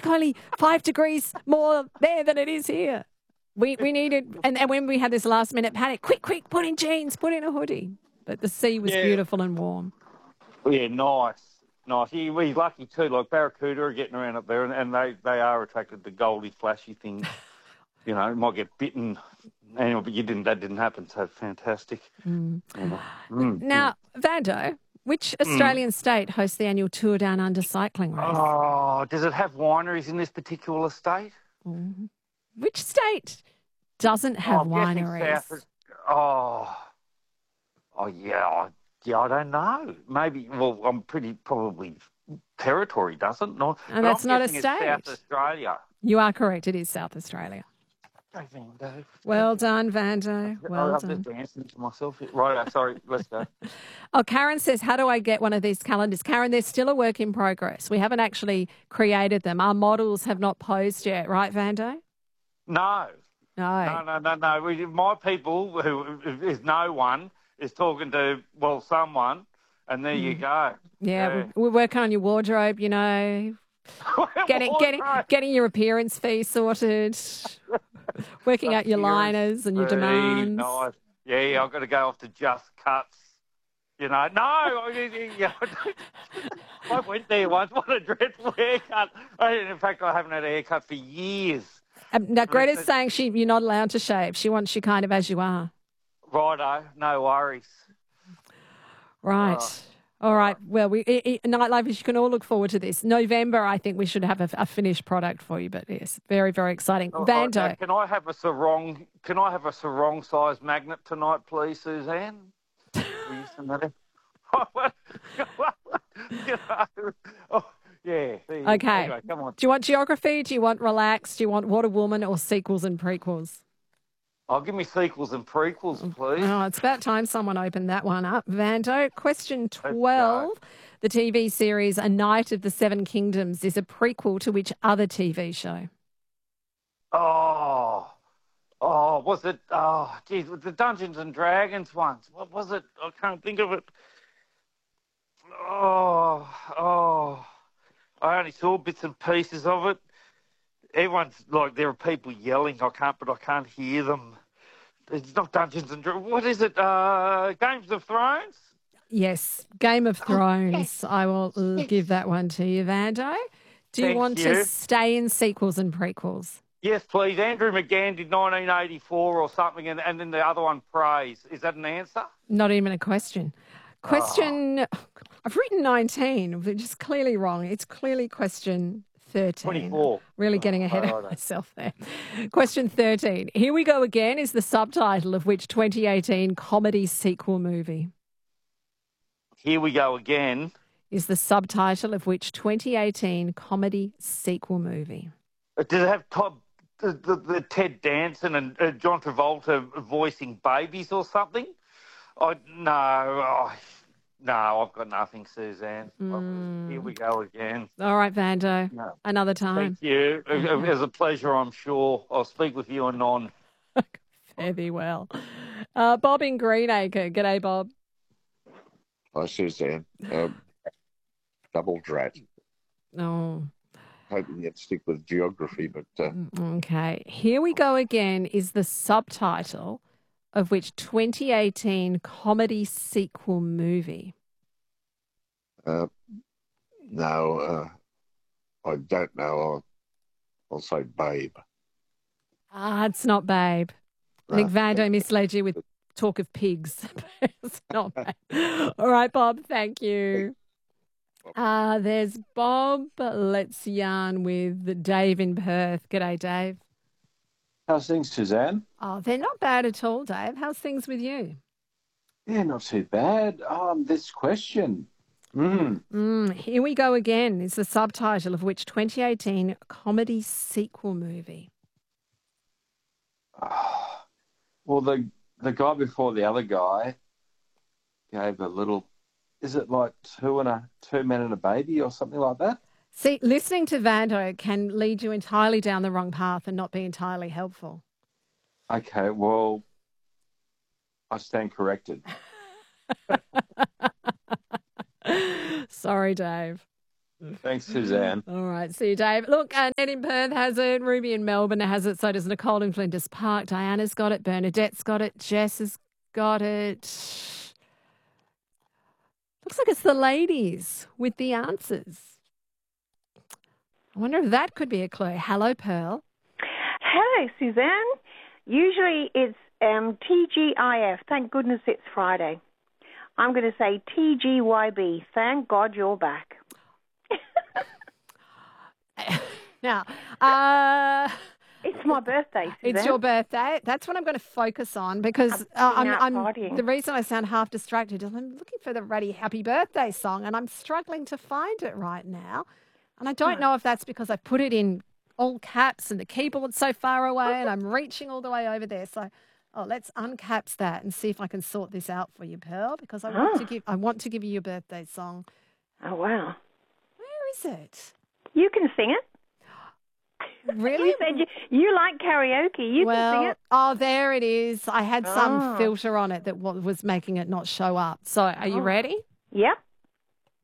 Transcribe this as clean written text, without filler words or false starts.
only 5 degrees more there than it is here. We needed, and when we had this last minute panic, quick, put in jeans, put in a hoodie. But the sea was beautiful and warm. Yeah, nice. We're lucky too. Like barracuda are getting around up there, and they are attracted to goldy, flashy things. You know, might get bitten. Anyway, but that didn't happen. So fantastic. Now, Vando, which Australian state hosts the annual Tour Down Under cycling race? Oh, does it have wineries in this particular state? Which state doesn't have wineries? Yeah, I don't know. Maybe, I'm probably territory, doesn't? No, and that's not a state. It's South Australia. You are correct. It is South Australia. Go, Vando. Well done, Vando. Well done. I'm just dancing to myself. Right, sorry, let's go. Oh, Karen says, how do I get one of these calendars? Karen, they're still a work in progress. We haven't actually created them. Our models have not posed yet, right, Vando? No. My people, who is no one, is talking to, someone, and there you go. Yeah, we're working on your wardrobe, you know, getting your appearance fee sorted, working out your liners and your demands. Nice. Yeah, I've got to go off to Just Cuts. You know, no, I went there once. What a dreadful haircut. In fact, I haven't had a haircut for years. Now, Greta's saying you're not allowed to shave. She wants you kind of as you are. Righto, no worries. Right. All right. Well, Nightlife, you can all look forward to this. November, I think we should have a finished product for you. But yes, very, very exciting. Vando, can I have a sarong? Can I have a sarong size magnet tonight, please, Suzanne? Yeah. Okay. Anyway, come on. Do you want geography? Do you want relaxed? Do you want What a Woman or sequels and prequels? Give me sequels and prequels, please. Oh, it's about time someone opened that one up. Vando, question 12. The TV series A Knight of the Seven Kingdoms is a prequel to which other TV show? Was it? The Dungeons and Dragons ones. What was it? I can't think of it. I only saw bits and pieces of it. Everyone's like, there are people yelling. I can't hear them. It's not Dungeons and Dragons. What is it? Games of Thrones? Yes, Game of Thrones. Yes. I will give that one to you, Vando. Do you want to stay in sequels and prequels? Yes, please. Andrew McGann did 1984 or something, and then the other one, Praise. Is that an answer? Not even a question. I've written 19, which is clearly wrong. It's clearly question 13. 24. Really getting ahead of myself there. Question 13. Here We Go Again is the subtitle of which 2018 comedy sequel movie? Here We Go Again is the subtitle of which 2018 comedy sequel movie? Does it have the Ted Danson and John Travolta voicing babies or something? No, I've got nothing, Suzanne. Here we go again. All right, Vando. No. Another time. Thank you. It was a pleasure, I'm sure. I'll speak with you anon. Fare thee well. Bob in Greenacre. G'day, Bob. Hi, Suzanne. Double drat. Oh. Hoping you'd stick with geography, but... Okay. Here We Go Again is the subtitle of which 2018 comedy sequel movie? No, I don't know. I'll say Babe. It's not Babe. I think Vando misled you with talk of pigs. It's not Babe. All right, Bob, thank you. There's Bob. Let's yarn with Dave in Perth. G'day, Dave. How's things, Suzanne? Oh, they're not bad at all, Dave. How's things with you? Yeah, not too bad. This question. Here We Go Again is the subtitle of which 2018 comedy sequel movie? Well, the guy before the other guy gave a little... Is it like two men and a baby or something like that? See, listening to Vando can lead you entirely down the wrong path and not be entirely helpful. Okay, well, I stand corrected. Sorry, Dave. Thanks, Suzanne. All right, see you, Dave. Look, Ned in Perth has it. Ruby in Melbourne has it. So does Nicole in Flinders Park. Diana's got it. Bernadette's got it. Jess has got it. Looks like it's the ladies with the answers. I wonder if that could be a clue. Hello, Pearl. Hello, Suzanne. Usually it's TGIF. Thank goodness it's Friday. I'm going to say TGYB. Thank God you're back. Now, it's my birthday, Suzanne. it's your birthday. That's what I'm going to focus on because I'm partying. the reason I sound half distracted is I'm looking for the Ruddy Happy Birthday song and I'm struggling to find it right now. And I don't know if that's because I put it in all caps and the keyboard's so far away and I'm reaching all the way over there. So, let's uncaps that and see if I can sort this out for you, Pearl, because I want to give you your birthday song. Oh, wow. Where is it? You can sing it. Really? You said you like karaoke. You can sing it. Oh, there it is. I had some filter on it that was making it not show up. So are you ready? Yep.